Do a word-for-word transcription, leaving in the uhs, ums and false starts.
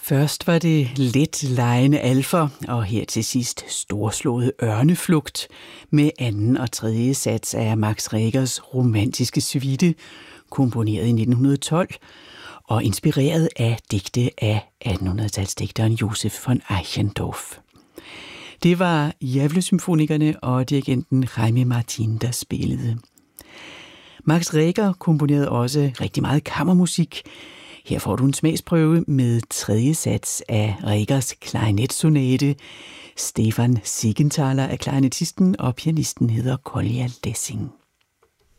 Først var det let lejende alfer, og her til sidst storslået ørneflugt med anden og tredje sats af Max Regers romantiske suite, komponeret i nitten tolv og inspireret af digte af attenhundredetalsdigteren Josef von Eichendorff. Det var Gävle-symfonikerne og dirigenten Jaime Martin, der spillede. Max Reger komponerede også rigtig meget kammermusik. Her får du en smagsprøve med tredje sats af Regers klarinetsonate. Stefan Siegenthaler er klarinettisten, og pianisten hedder Kolja Lessing.